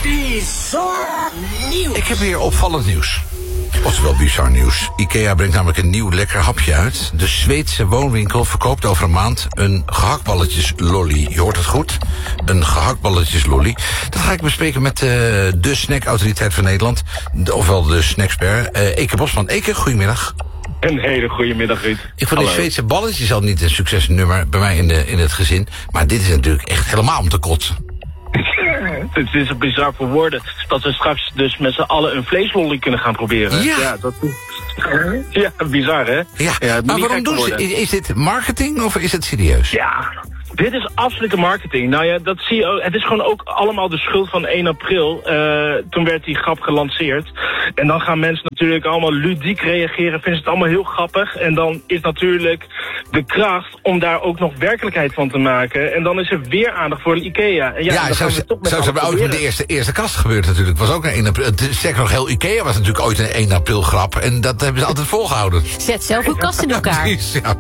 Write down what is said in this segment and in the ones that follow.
Bizar nieuws. Ik heb weer opvallend nieuws. Oftewel bizar nieuws. IKEA brengt namelijk een nieuw lekker hapje uit. De Zweedse woonwinkel verkoopt over een maand een gehaktballetjes-lolly. Je hoort het goed. Een gehaktballetjes-lolly. Dat ga ik bespreken met de snackautoriteit van Nederland. Ofwel de snackspert. Eke Bosman. Eke, goedemiddag. Een hele goede middag, Ruud. Ik vond die Zweedse balletjes al niet een succesnummer bij mij in het gezin. Maar dit is natuurlijk echt helemaal om te kotsen. Het is bizar voor woorden dat we straks dus met z'n allen een vleeslolly kunnen gaan proberen. Ja. Ja, bizar hè? Ja, maar waarom doen ze? Is dit marketing of is het serieus? Ja, dit is absolute marketing. Nou ja, dat zie je ook. Het is gewoon ook allemaal de schuld van 1 april. Toen werd die grap gelanceerd. En dan gaan mensen natuurlijk allemaal ludiek reageren. Vinden ze het allemaal heel grappig. En dan is natuurlijk de kracht om daar ook nog werkelijkheid van te maken. En dan is er weer aandacht voor IKEA. En zoals er ooit met de eerste kast gebeurd natuurlijk. Was ook een 1 april. Zeker nog heel IKEA was natuurlijk ooit een 1 april grap. En dat hebben ze altijd volgehouden. Zet zelf uw kast in elkaar. Precies, ja.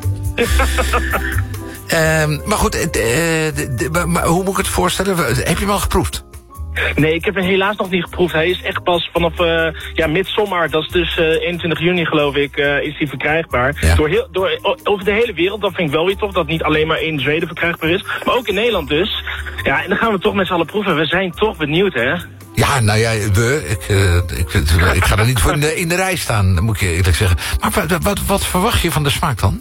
Maar goed, maar hoe moet ik het voorstellen? Heb je hem al geproefd? Nee, ik heb hem helaas nog niet geproefd. Hij is echt pas vanaf midzomer, dat is dus 21 juni geloof ik, is hij verkrijgbaar. Ja. Over de hele wereld, dat vind ik wel weer toch, dat niet alleen maar in Zweden verkrijgbaar is. Maar ook in Nederland dus. Ja, en dan gaan we toch met z'n allen proeven. We zijn toch benieuwd, hè? Ja, nou ja, ik ga er niet voor in de rij staan, moet ik eerlijk zeggen. Maar wat verwacht je van de smaak dan?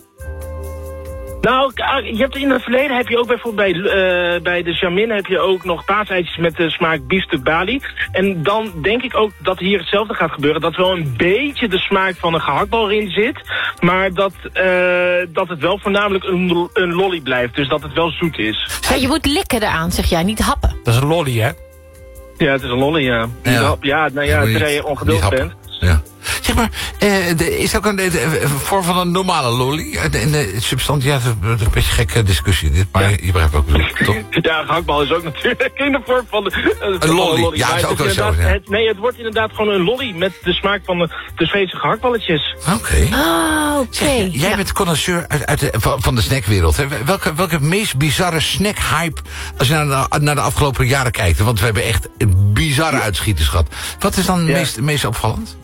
Nou, je hebt in het verleden heb je ook bijvoorbeeld bij de Jamin heb je ook nog paaseitjes met de smaak biefstuk Bali. En dan denk ik ook dat hier hetzelfde gaat gebeuren. Dat wel een beetje de smaak van een gehaktbal erin zit. Maar dat het wel voornamelijk een lolly blijft. Dus dat het wel zoet is. Ja, je moet likken eraan, zeg jij, niet happen. Dat is een lolly, hè? Ja, het is een lolly, ja. Terwijl je ongeduldig bent. Ja. Zeg maar, is ook een vorm van een normale lolly? De substantie, ja, dat is een beetje een gekke discussie dit, maar je begrijpt ook bedoel, toch? Ja, een gehaktbal is ook natuurlijk in de vorm van een lolly. Ja, dat is ook wel zo. Ja. Het wordt inderdaad gewoon een lolly met de smaak van de Zweedse gehaktballetjes. Oké. Oké. Jij bent connoisseur van de snackwereld. Hè? Welke meest bizarre snackhype als je naar de afgelopen jaren kijkt? Want we hebben echt bizarre uitschieters gehad. Wat is dan het meest opvallend?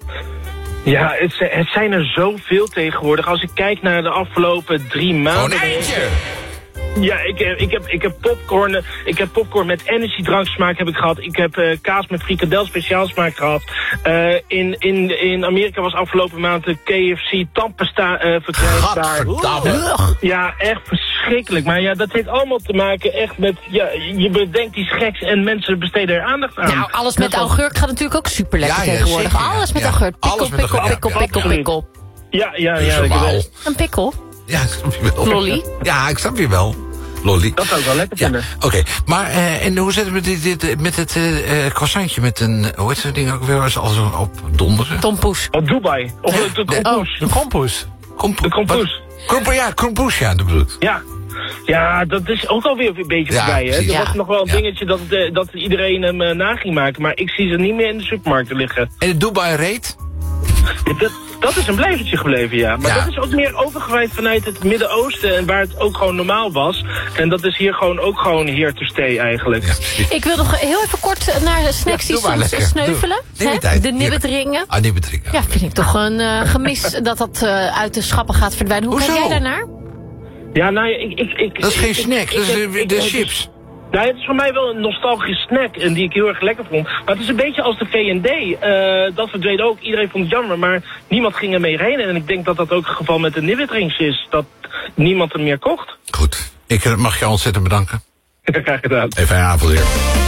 Ja, het zijn er zoveel tegenwoordig. Als ik kijk naar de afgelopen 3 maanden... Gewoon eentje! Ja, ik heb popcorn. Ik heb popcorn met energiedranksmaak heb ik gehad. Ik heb kaas met frikandel speciaal smaak gehad. In Amerika was afgelopen maand de KFC tandpasta verkrijgbaar. Ja, echt verschrikkelijk. Maar ja, dat heeft allemaal te maken echt met... Ja, je bedenkt iets geks en mensen besteden er aandacht aan. Nou, alles met augurk gaat natuurlijk ook super lekker tegenwoordig. Zeker, alles met augurk. Pikkel. Ja. Een pikkel? Ja, ik snap je wel. Lolly? Ja, ik snap je wel. Lolly. Dat zou ik wel lekker vinden. Oké. Maar en hoe zit het met het croissantje met een... Hoe heet zo'n ding ook weer? Als zo op donderen? Tompoes. Op Dubai. Of de kompoes. De kompoes. De kompoes. Kompoes, ja, dat bedoel ik. Ja. Ja, dat is ook alweer een beetje voorbij, hè? Er was nog wel een dingetje dat iedereen hem na ging maken. Maar ik zie ze niet meer in de supermarkten liggen. En de Dubai Reet? Dat is een blijvertje gebleven, ja. Maar dat is ook meer overgewaaid vanuit het Midden-Oosten... en waar het ook gewoon normaal was. En dat is hier gewoon ook gewoon here to stay eigenlijk. Ja. Ik wil nog heel even kort naar snacksies sneuvelen. De nibbetringen. Nibbetringen. Ja, vind ik toch een gemis dat uit de schappen gaat verdwijnen. Hoe kijk jij daarnaar? Ja, nou, ik dat is geen snack, dat is de chips. Nou, het is voor mij wel een nostalgische snack en die ik heel erg lekker vond. Maar het is een beetje als de V&D. Dat verdween ook. Iedereen vond het jammer, maar niemand ging ermee heen. En ik denk dat dat ook het geval met de nibbetings is. Dat niemand hem meer kocht. Goed. Ik mag je ontzettend bedanken. Graag gedaan. Even een avond weer.